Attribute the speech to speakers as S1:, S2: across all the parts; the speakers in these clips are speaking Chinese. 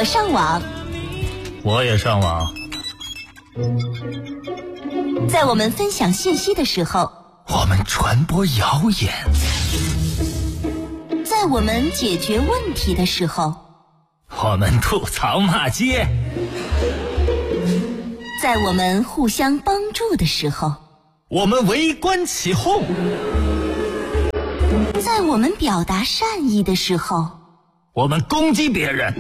S1: 我上网，
S2: 我也上网。
S1: 在我们分享信息的时候，
S2: 我们传播谣言；
S1: 在我们解决问题的时候，
S2: 我们吐槽骂街；
S1: 在我们互相帮助的时候，
S2: 我们围观起哄；
S1: 在我们表达善意的时候，
S2: 我们攻击别人。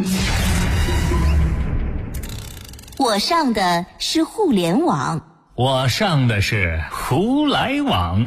S1: 我上的是互联网，
S2: 我上的是胡来网。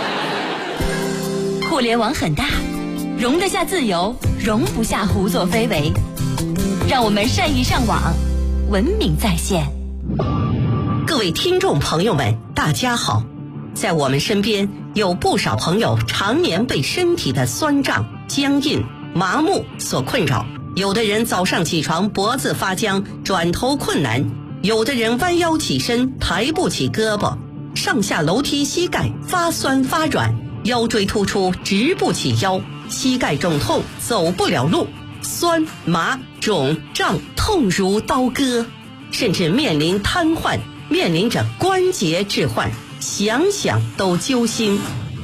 S1: 互联网很大，容得下自由，容不下胡作非为。让我们善意上网，文明在线。
S3: 各位听众朋友们，大家好。在我们身边有不少朋友常年被身体的酸胀、僵硬、麻木所困扰。有的人早上起床脖子发僵，转头困难；有的人弯腰起身抬不起胳膊，上下楼梯膝盖发酸发软，腰椎突出直不起腰，膝盖肿痛走不了路，酸麻肿胀痛如刀割，甚至面临瘫痪，面临着关节置换，想想都揪心。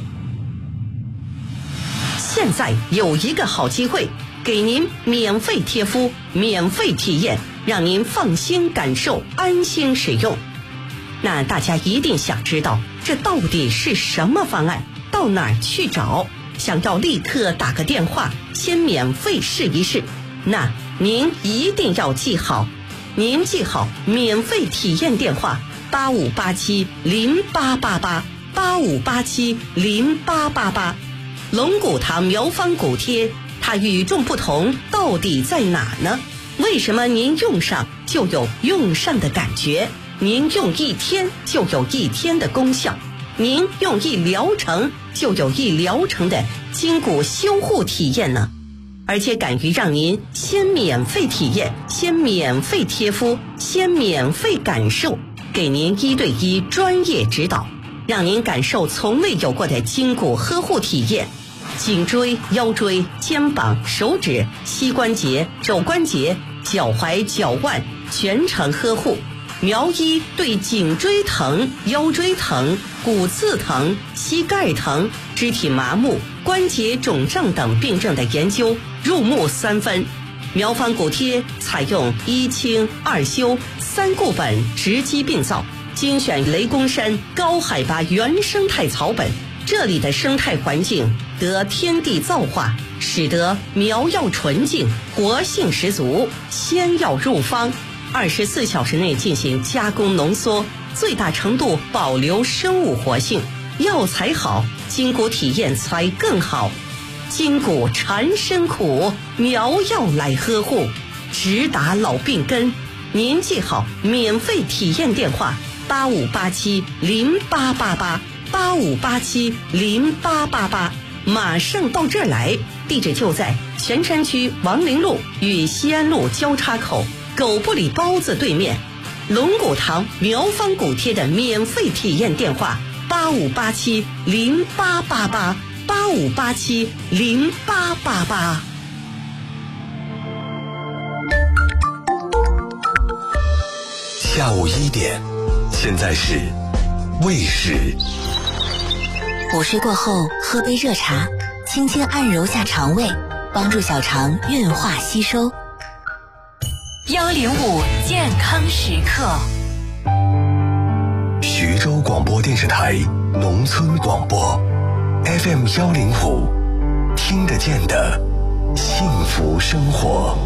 S3: 现在有一个好机会，给您免费贴敷，免费体验，让您放心感受，安心使用。那大家一定想知道，这到底是什么方案？到哪儿去找？想要立刻打个电话，先免费试一试。那您一定要记好，您记好免费体验电话85870888，85870888。龙骨堂苗方骨贴，它与众不同到底在哪呢？为什么您用上就有用上的感觉？您用一天就有一天的功效，您用一疗程就有一疗程的筋骨修护体验呢？而且敢于让您先免费体验，先免费贴敷，先免费感受，给您1对1专业指导，让您感受从未有过的筋骨呵护体验。颈椎、腰椎、肩膀、手指、膝关节、肘关节、脚踝、脚腕全程呵护。苗医对颈椎疼、腰椎疼、骨刺疼、膝盖疼、肢体麻木、关节肿胀等病症的研究入木3分。苗方骨贴采用1清2修3固本直击病灶，精选雷公山高海拔原生态草本，这里的生态环境得天地造化，使得苗药纯净，活性十足。鲜药入方，24小时内进行加工浓缩，最大程度保留生物活性。药材好，筋骨体验才更好。筋骨缠身苦，苗药来呵护，直达老病根。您记好免费体验电话85870888，85870888，马上到这儿来。地址就在泉山区王陵路与西安路交叉口狗不理包子对面。龙骨堂苗方骨贴的免费体验电话85870888，85870888。
S4: 下午1点，现在是未时。
S1: 午睡过后喝杯热茶，轻轻按揉下肠胃，帮助小肠运化吸收。105健康时刻。
S4: 徐州广播电视台农村广播 FM 105，听得见的幸福生活。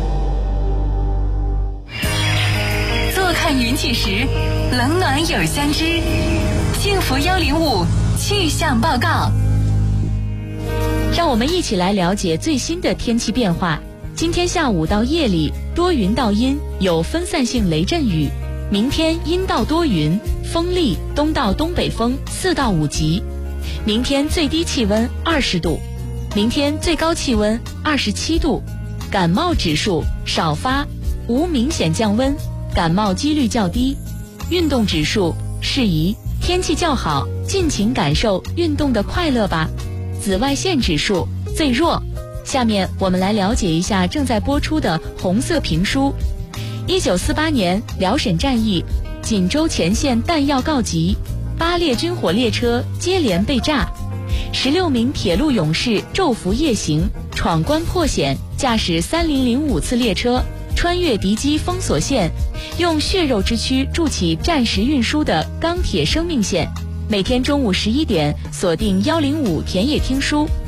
S1: 坐看云起时，冷暖有相知。幸福105气象报告。
S5: 让我们一起来了解最新的天气变化。今天下午到夜里多云到阴，有分散性雷阵雨。明天阴到多云，风力东到东北风4到5级。明天最低气温20度，明天最高气温27度。感冒指数少发，无明显降温，感冒几率较低。运动指数适宜，天气较好，尽情感受运动的快乐吧。紫外线指数最弱， 下面我们来了解一下正在播出的红色评书。1948年辽沈战役，锦州前线弹药告急，8列军火列车接连被炸，16名铁路勇士昼伏夜行，闯关破险，驾驶3005次列车穿越敌机封锁线，用血肉之躯筑起战时运输的钢铁生命线。每天中午11点，锁定105田野听书，